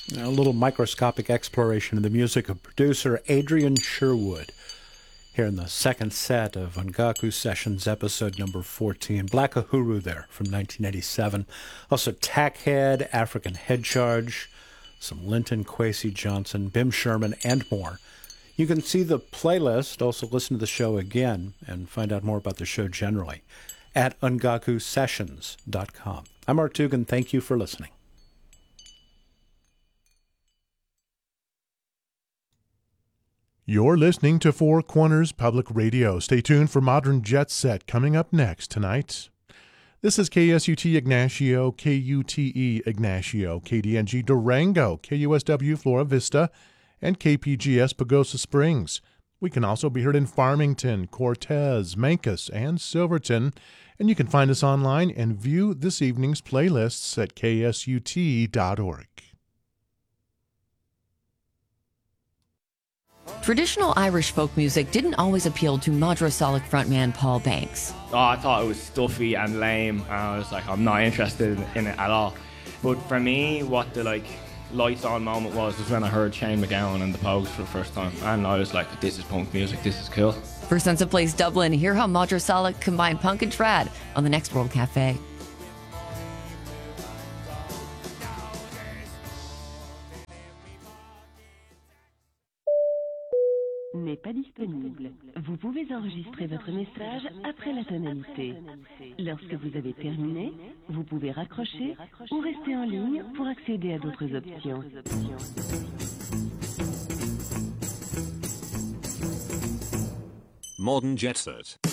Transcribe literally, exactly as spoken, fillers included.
A little microscopic exploration of the music of producer Adrian Sherwood here in the second set of Ongaku Sessions, episode number fourteen. Black Uhuru there from nineteen eighty-seven. Also Tackhead, African Head Charge, some Linton Kwesi Johnson, Bim Sherman, and more. You can see the playlist, also listen to the show again, and find out more about the show generally at ongaku sessions dot com. I'm Art Dugan. Thank you for listening. You're listening to Four Corners Public Radio. Stay tuned for Modern Jet Set coming up next tonight. This is K S U T Ignacio, K U T E Ignacio, K D N G Durango, K U S W Flora Vista, and K P G S Pagosa Springs. We can also be heard in Farmington, Cortez, Mancos, and Silverton. And you can find us online and view this evening's playlists at K S U T dot org. Traditional Irish folk music didn't always appeal to Madrasalic frontman Paul Banks. Oh, I thought it was stuffy and lame, and I was like, I'm not interested in it at all. But for me, what the like lights on moment was was when I heard Shane MacGowan and the Pogues for the first time, and I was like, this is punk music, this is cool. For Sense of Place Dublin, hear how Madrasalic combined punk and trad on the next World Cafe. N'est pas disponible. Vous pouvez enregistrer votre message après la tonalité. Lorsque vous avez terminé, vous pouvez raccrocher ou rester en ligne pour accéder à d'autres options. Modern Jet Set.